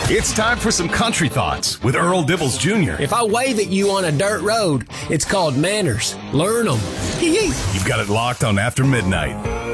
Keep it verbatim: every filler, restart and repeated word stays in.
It's time for some country thoughts with Earl Dibbles Junior If I wave at you on a dirt road, it's called manners. Learn them. You've got it locked on After Midnight.